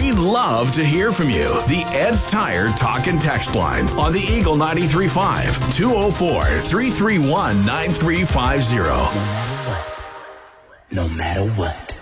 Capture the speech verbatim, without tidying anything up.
We'd love to hear from you. The Ed's Tire Talk and Text line on the Eagle ninety-three point five, two oh four, three three one, nine three five zero. No matter what. No matter what.